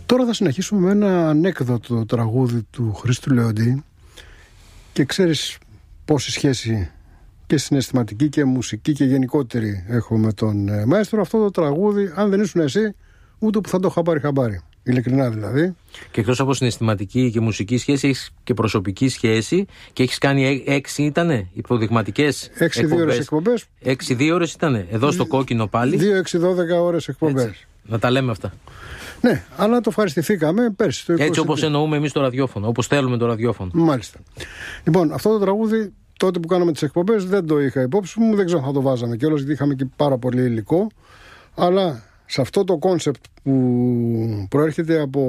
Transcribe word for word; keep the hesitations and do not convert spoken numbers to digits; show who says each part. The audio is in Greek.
Speaker 1: Τώρα θα συνεχίσουμε με ένα ανέκδοτο τραγούδι του Χρήστου Λεοντή και ξέρεις πόση σχέση και συναισθηματική και μουσική και γενικότερη έχω με τον ε, μαέστρο. Αυτό το τραγούδι, αν δεν ήσουν εσύ, ούτε που θα το είχα πάρει χαμπάρι. Ειλικρινά δηλαδή.
Speaker 2: Και εκτός από συναισθηματική και μουσική σχέση, έχεις και προσωπική σχέση και έχεις κάνει έξι ήτανε υποδειγματικές
Speaker 1: έξι δύο ώρες εκπομπές.
Speaker 2: Έξι δύο ώρες ήτανε. Εδώ στο κόκκινο πάλι.
Speaker 1: Δύο έξι δώδεκα ώρες εκπομπές.
Speaker 2: Έτσι. Να τα λέμε αυτά.
Speaker 1: Ναι, αλλά το ευχαριστηθήκαμε πέρσι. Το
Speaker 2: έτσι όπως εννοούμε εμείς το ραδιόφωνο, όπως θέλουμε το ραδιόφωνο.
Speaker 1: Μάλιστα. Λοιπόν, αυτό το τραγούδι τότε που κάναμε τις εκπομπές δεν το είχα υπόψη μου, δεν ξέρω αν θα το βάζαμε κιόλας, γιατί είχαμε και πάρα πολύ υλικό. Αλλά σε αυτό το κόνσεπτ που προέρχεται από